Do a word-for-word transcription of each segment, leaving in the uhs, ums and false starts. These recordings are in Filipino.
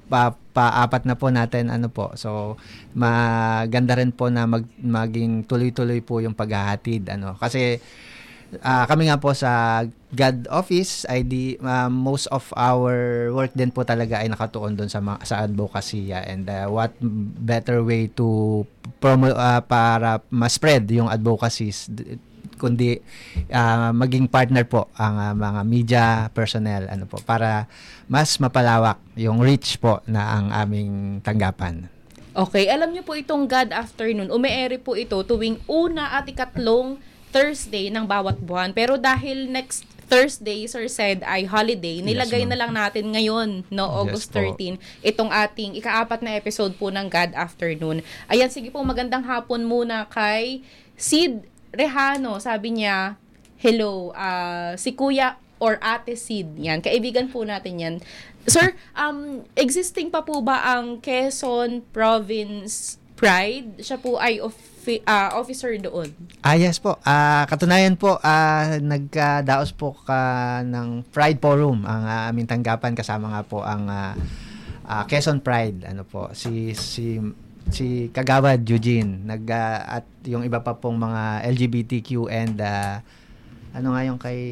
pa, paapat na po natin ano po. So maganda rin po na mag, maging tuloy-tuloy po yung paghahatid ano. Kasi uh, kami nga po sa God Office I D, uh, most of our work din po talaga ay nakatuon doon sa sa advocacy uh, and uh, what better way to promo uh, para ma-spread yung advocacies kundi uh, maging partner po ang uh, mga media personnel ano po para mas mapalawak yung reach po na ang aming tanggapan. Okay, alam niyo po itong God Afternoon, ume-ere po ito tuwing una at ikatlong Thursday ng bawat buwan. Pero dahil next Thursday, Sir said, ay holiday, nilagay yes, na lang natin ngayon, no, August yes, thirteenth, itong ating ikaapat na episode po ng God Afternoon. Ayan, sige po, magandang hapon muna kay Sid Rehano. Sabi niya, hello, uh, si Kuya or Ate Sid, yan, kaibigan po natin yan. Sir, um, existing pa po ba ang Quezon Province Pride? Siya po ay of Uh, officer doon. Ah, yes po. Uh, katunayan po, uh, nagkadaos po ka ng Pride Forum ang uh, aming tanggapan kasama nga po ang uh, uh, Quezon Pride. Ano po, si si si Kagawad Eugene nag uh, at yung iba pa pong mga L G B T Q and uh, ano nga yung kay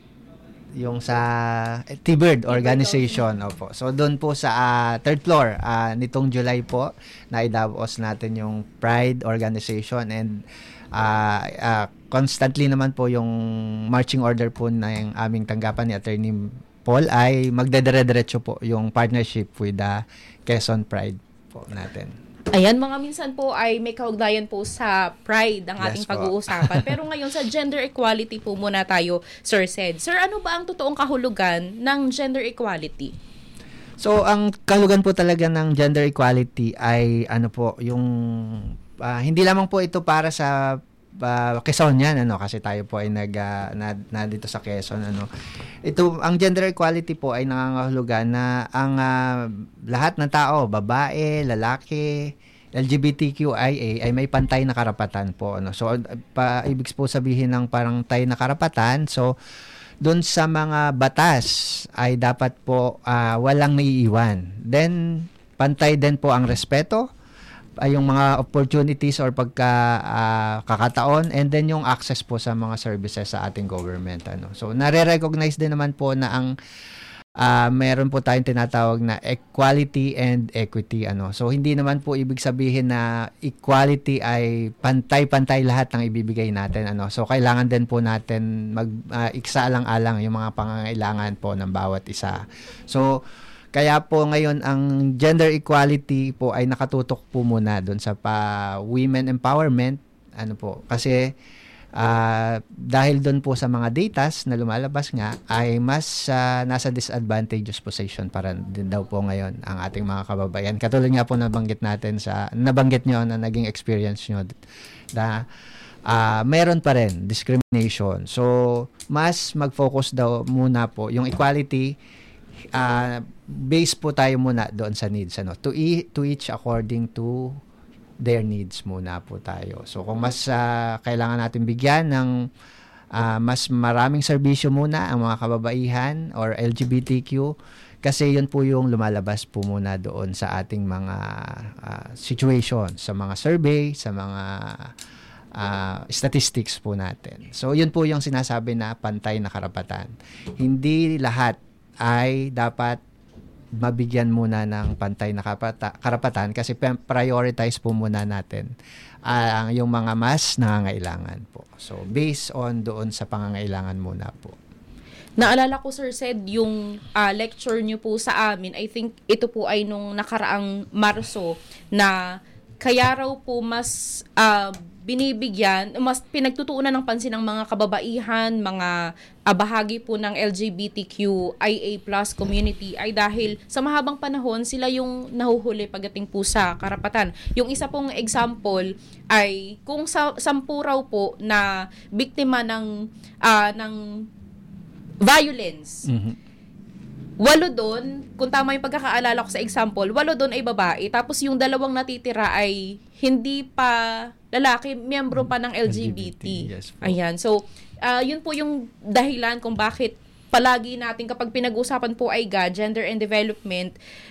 yung sa T-Bird organization. Opo. So doon po sa uh, third floor uh, nitong July po naidabos natin yung Pride organization and uh, uh, constantly naman po yung marching order po na yung aming tanggapan ni Attorney Paul ay magdedire-diretso po yung partnership with the Quezon Pride po natin. Ayan, mga minsan po ay may kaugnayan po sa pride ang ating yes, pag-uusapan. Pero ngayon sa gender equality po muna tayo, Sir said. Sir, ano ba ang totoong kahulugan ng gender equality? So, ang kahulugan po talaga ng gender equality ay ano po, yung uh, hindi lamang po ito para sa uh, Quezon yan, ano, kasi tayo po ay nag, uh, na, na dito sa Quezon, ano. Ito, ang gender equality po ay nangangahulugan na ang uh, lahat ng tao, babae, lalaki, L G B T Q I A ay may pantay na karapatan po, ano. So, pa, ibig po sabihin ng parang tay na karapatan, so, doon sa mga batas ay dapat po uh, walang naiiwan. Then, pantay din po ang respeto, ay yung mga opportunities or pagka uh, kakataon, and then yung access po sa mga services sa ating government, ano. So nare-recognize din naman po na ang uh, meron po tayong tinatawag na equality and equity, ano. So hindi naman po ibig sabihin na equality ay pantay-pantay lahat ng ibibigay natin, ano. So kailangan din po natin mag uh, iksa-alang-alang yung mga pangangailangan po ng bawat isa. So kaya po ngayon ang gender equality po ay nakatutok po muna doon sa pa women empowerment, ano po, kasi uh, dahil doon po sa mga datas na lumalabas nga ay mas uh, nasa disadvantageous position para din daw po ngayon ang ating mga kababayan. Katulad nga po nabanggit natin sa nabanggit nyo na naging experience nyo na uh, meron pa rin discrimination. So mas mag-focus daw muna po yung equality. Uh, base po tayo muna doon sa needs, ano, to, e- to each according to their needs muna po tayo. So kung mas uh, kailangan natin bigyan ng uh, mas maraming serbisyo muna ang mga kababaihan or L G B T Q, kasi yun po yung lumalabas po muna doon sa ating mga uh, situation, sa mga survey, sa mga uh, statistics po natin. So yun po yung sinasabi na pantay na karapatan. Hindi lahat ay dapat mabigyan muna ng pantay na karapata, karapatan kasi prioritize po muna natin ang uh, yung mga mas nangangailangan po. So, based on doon sa pangangailangan muna po. Naalala ko, Sir said, yung uh, lecture nyo po sa amin, I think ito po ay nung nakaraang Marso na kaya raw po mas uh, binibigyan, mas pinagtutuunan ng pansin ng mga kababaihan, mga uh, bahagi po ng L G B T Q I A plus community ay dahil sa mahabang panahon sila yung nahuhuli pagdating po sa karapatan. Yung isa pong example ay kung sa sampu raw po na biktima ng uh, ng violence. Mm-hmm. Walo doon, kung tama yung pagkakaalala ko sa example, walo doon ay babae, tapos yung dalawang natitira ay hindi pa lalaki, miyembro pa ng L G B T. L G B T, yes po. Ayan. So, uh, yun po yung dahilan kung bakit palagi natin kapag pinag-usapan po ay G A, Gender and Development,